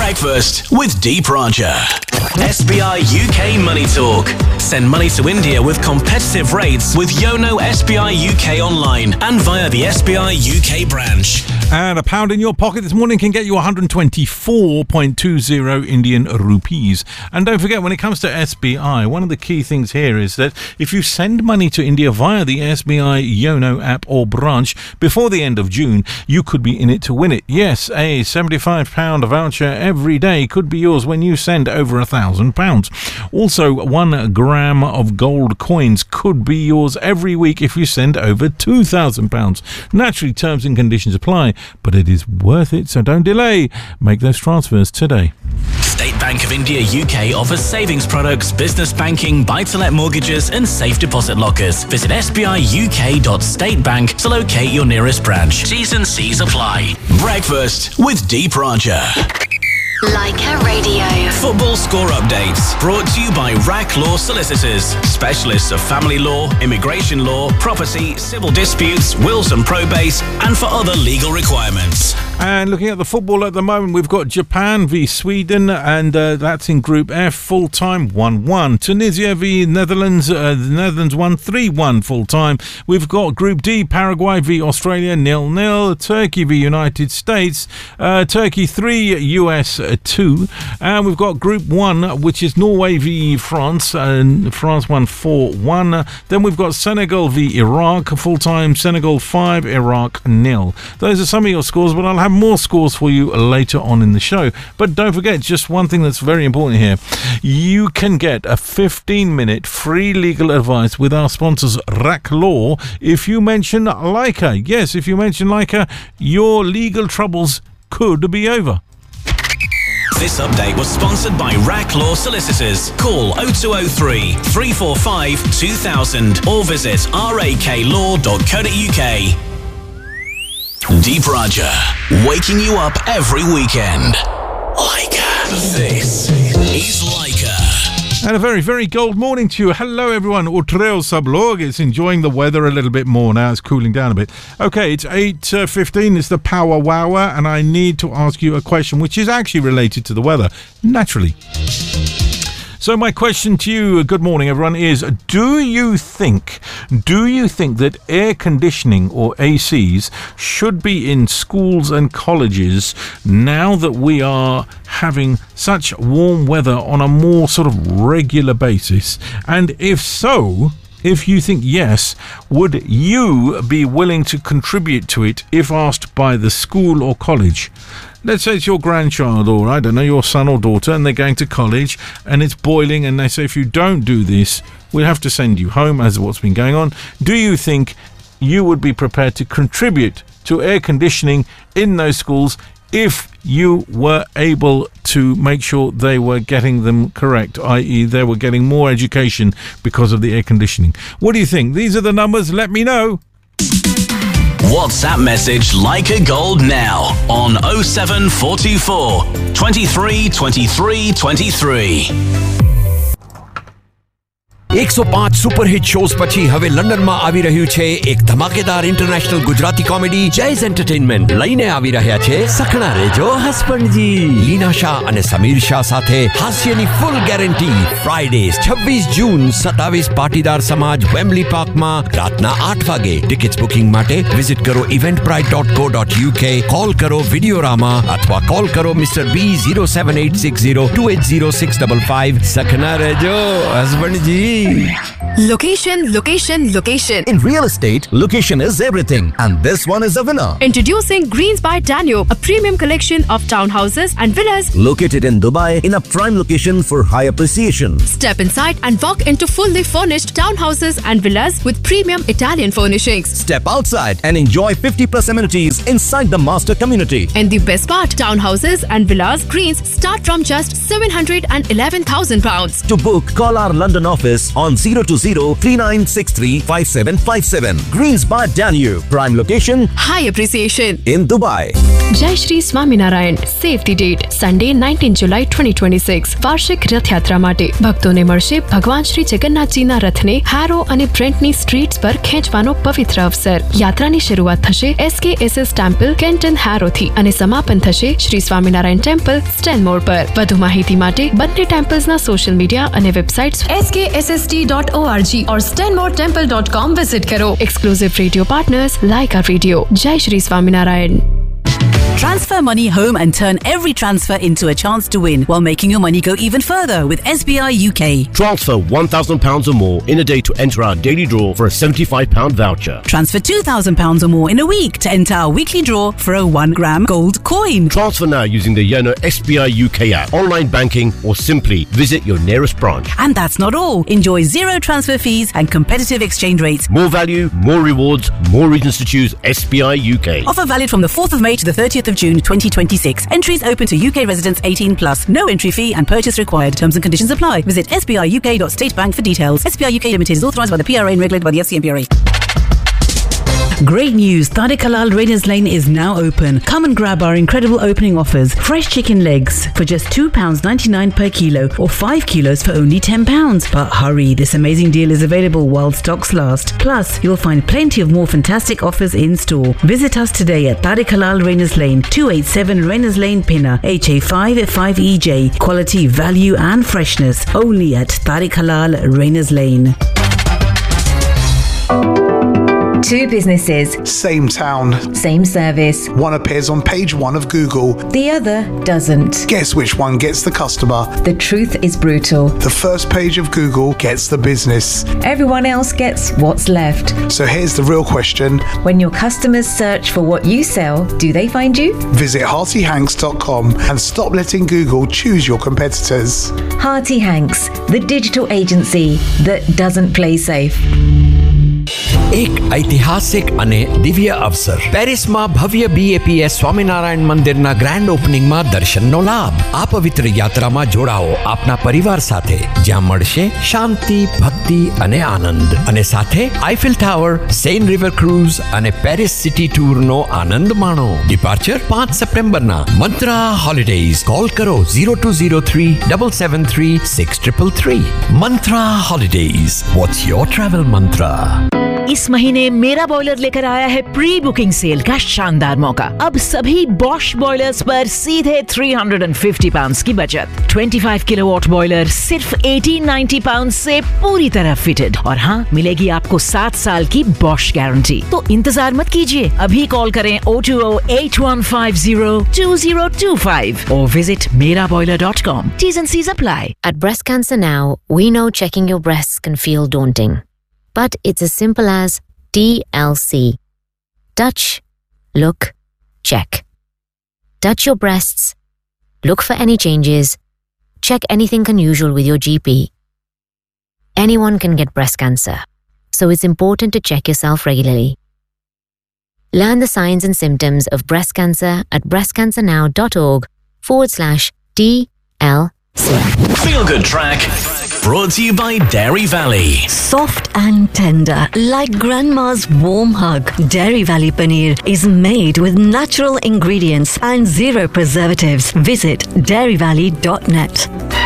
Breakfast with Deep Raja. SBI UK Money Talk. Send money to India with competitive rates with Yono SBI UK online and via the SBI UK branch. And a pound in your pocket this morning can get you 124.20 Indian rupees. And don't forget, when it comes to SBI, one of the key things here is that if you send money to India via the SBI Yono app or branch before the end of June, you could be in it to win it. Yes, a £75 voucher every day could be yours when you send over £1,000. Also, 1 gram of gold coins could be yours every week if you send over £2,000. Naturally, terms and conditions apply, but it is worth it, so don't delay. Make those transfers today. State Bank of India UK offers savings products, business banking, buy-to-let mortgages and safe deposit lockers. Visit sbiuk.statebank to locate your nearest branch. T's and C's apply. Breakfast with Deep Raja. Leica Radio. Football score updates brought to you by RAC Law Solicitors, specialists of family law, immigration law, property, civil disputes, wills and probate, and for other legal requirements. And looking at the football at the moment, we've got Japan v Sweden, and that's in Group F, full-time 1-1. Tunisia v Netherlands, the Netherlands won 3-1 full-time. We've got Group D, Paraguay v Australia 0-0. Turkey v United States, Turkey 3, US 2. And we've got Group 1, which is Norway v France, and France won 4-1. Then we've got Senegal v Iraq, full-time Senegal 5, Iraq 0. Those are some of your scores, but I'll have more scores for you later on in the show. But don't forget, just one thing that's very important here. You can get a 15-minute free legal advice with our sponsors RAC Law if you mention Leica. Yes, if you mention Leica, your legal troubles could be over. This update was sponsored by RAC Law Solicitors. Call 0203 345 2000 or visit raklaw.co.uk. Deep Raja, waking you up every weekend. Leica. This is Leica. And a very, very gold morning to you. Hello, everyone. Utreo Sablog. It's enjoying the weather a little bit more now. It's cooling down a bit. Okay, it's 8:15. It's the Power Wower, and I need to ask you a question which is actually related to the weather, naturally. So my question to you, good morning everyone, is do you think that air conditioning or ACs should be in schools and colleges now that we are having such warm weather on a more sort of regular basis? And if so, if you think yes, would you be willing to contribute to it if asked by the school or college? Let's say it's your grandchild, or I don't know, your son or daughter, and they're going to college and it's boiling, and they say, if you don't do this, we'll have to send you home, as what's been going on. Do you think you would be prepared to contribute to air conditioning in those schools if you were able to make sure they were getting them correct, i.e. they were getting more education because of the air conditioning? What do you think? These are the numbers. Let me know. WhatsApp message Leica Gold now on 07424 23 23 23. 105 superhit shows પછી હવે લંડનમાં આવી રહ્યું છે એક ધમાકેદાર international Gujarati comedy જૈઝ entertainment લઈને આવી રહ્યા છે સખણા રેજો હસબન્ડજી લીના શાહ અને સમીર શાહ સાથે હાસ્યની ફૂલ ગેરંટી ફ્રાઈડે 26 જૂન 27 પાટીદાર સમાજ વેમ્બલી પાર્કમાં રાતના 8 વાગે ટિકિટ્સ બુકિંગ માટે વિઝિટ કરો eventbrite.co.uk કોલ કરો વિડિયોરામા અથવા કોલ કરો mister B 07860280655 સખણા રેજો હસબન્ડજી. Location. In real estate, location is everything. And this one is a winner. Introducing Greens by Danube, a premium collection of townhouses and villas located in Dubai in a prime location for high appreciation. Step inside and walk into fully furnished townhouses and villas with premium Italian furnishings. Step outside and enjoy 50+ amenities inside the master community. And the best part, townhouses and villas Greens start from just £711,000. To book, call our London office on 020-3963-5757. Greens Bar Danube, prime location High appreciation. in Dubai. जय Shri Swaminarayan safety date Sunday 19 જુલાઈ 2026 વાર્ષિક રથયાત્રા માટે ભક્તોને મળશે ભગવાન શ્રી જગન્નાથજીના રથને હારો અને બ્રેન્ટની streets પર ખેંચવાનો પવિત્ર અવસર. યાત્રાની શરૂઆત થશે SKSS ટેમ્પલ કેન્ટન હારોથી અને સમાપન થશે શ્રી સ્વામિનારાયણ ટેમ્પલ સ્ટેનમોર પર. વધુ માહિતી માટે બંને ટેમ્પલ્સના સોશિયલ મીડિયા અને વેબસાઇટ્સ skssst.org और stanmoretemple.com વિઝિટ કરો. Exclusive radio partners લાઇકા radio. જય Shri Swaminarayan. Transfer money home and turn every transfer into a chance to win while making your money go even further with SBI UK. Transfer £1,000 or more in a day to enter our daily draw for a £75 voucher. Transfer £2,000 or more in a week to enter our weekly draw for a 1 gram gold coin. Transfer now using the Yono SBI UK app, online banking, or simply visit your nearest branch. And that's not all. Enjoy zero transfer fees and competitive exchange rates. More value, more rewards, more reasons to choose SBI UK. Offer valid from the 4th of May to the 30th of June 2026. Entries open to UK residents 18 plus. No entry fee and purchase required. Terms and conditions apply. Visit sbiuk.statebank for details. SBI UK Limited is authorised by the PRA and regulated by the FCMPRA. Great news! Tariq Halal Raiders Lane is now open. Come and grab our incredible opening offers. Fresh chicken legs for just £2.99 per kilo or 5 kilos for only £10. But hurry, this amazing deal is available while stocks last. Plus, you'll find plenty of more fantastic offers in store. Visit us today at Tariq Halal Raiders Lane, 287 Raiders Lane, Pinner, HA5 5EJ. Quality, value and freshness only at Tariq Halal Raiders Lane. Two businesses, same town, same service. one appears on page 1 of Google, The other doesn't. guess which one gets the customer? The truth is brutal. The first page of Google gets the business. Everyone else gets what's left. So here's the real question. When your customers search for what you sell, do they find you? Visit heartyhanks.com and stop letting Google choose your competitors. Hearty Hanks, the digital agency that doesn't play safe. એક ઐતિહાસિક અને દિવ્ય અવસર પેરિસમાં ભવ્ય BAPS Swaminarayan મંદિરના grand ઓપનિંગમાં દર્શનનો લાભ. આ પવિત્ર યાત્રામાં જોડાઓ આપના પરિવાર સાથે, જ્યાં મળશે શાંતિ, ભક્તિ અને આનંદ. અને સાથે Eiffel tower, Sen river cruise અને પેરિસ સિટી ટૂરનો આનંદ માણો. ડિપાર્ચર 5 સપ્ટેમ્બરના. મંત્રા હોલિડેઝ. કોલ કરો 0203 773 6333. મંત્રા holidays. What's your travel mantra? इस महीने मेरा बॉयलर लेकर आया है प्री बुकिंग सेल का शानदार मौका. अब सभी बॉश बॉयलर्स पर सीधे £350 की बचत. 25 किलोवाट बॉयलर सिर्फ £1890 से पूरी तरह फिटेड. और हाँ, मिलेगी आपको 7 साल की बॉश गारंटी. तो इंतजार मत कीजिए, अभी कॉल करें 020-8150-2025 और visit meraboiler.com. T's and C's apply. At Breast Cancer Now, we know checking your breasts can feel daunting. But it's as simple as TLC. Touch, look, check. Touch your breasts, look for any changes, check anything unusual with your GP. Anyone can get breast cancer, so it's important to check yourself regularly. Learn the signs and symptoms of breast cancer at breastcancernow.org/TLC. Feel Good Track, brought to you by Dairy Valley. Soft and tender, like grandma's warm hug. Dairy Valley Paneer is made with natural ingredients and zero preservatives. Visit dairyvalley.net.